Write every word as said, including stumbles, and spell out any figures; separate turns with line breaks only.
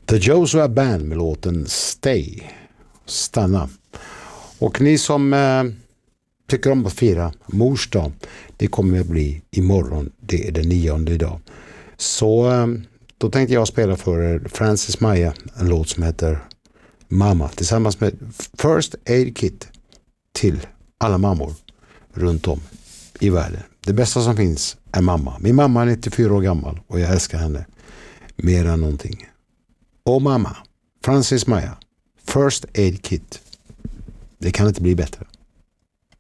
The Joshua Band med låten Stay. Stanna. Och ni som eh, tycker om att fira mors dag, det kommer att bli imorgon. Det är den nionde idag. Så eh, då tänkte jag spela för Francis Maya en låt som heter Mamma tillsammans med First Aid Kit till alla mammor runt om i världen. Det bästa som finns är mamma. Min mamma är nittiofyra år gammal och jag älskar henne mer än någonting. Och mamma, Francis Maya, First Aid Kit. Det kan inte bli bättre.